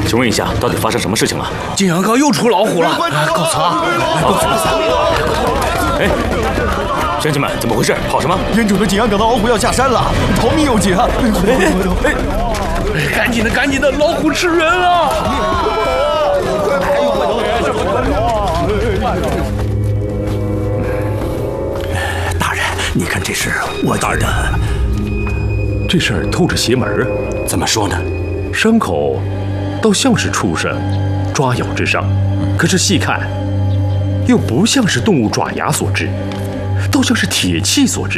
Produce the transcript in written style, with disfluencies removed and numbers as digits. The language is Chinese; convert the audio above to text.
请问一下，到底发生什么事情了？ 景阳冈又出老虎了！ 告辞啊！ 哎，乡亲们，怎么回事？跑什么？ 烟酒的景阳冈的老虎要下山了，逃命有紧啊！ 赶紧的，老虎吃人了！ 大人，你看这事，我觉得这事儿透着邪门啊！ 怎么说呢？ 伤口倒像是畜生抓咬之伤，可是细看，又不像是动物爪牙所致，倒像是铁器所致。